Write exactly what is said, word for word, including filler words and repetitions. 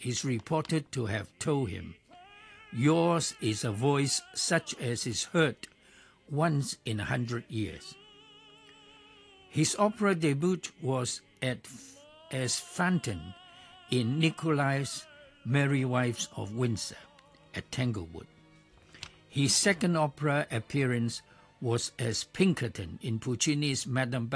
is reported to have told him, "Yours is a voice such as is heard once in a hundred years." His opera debut was at as Phaeton in Nicolai's Merry Wives of Windsor at Tanglewood. His second opera appearance was as Pinkerton in Puccini's Madame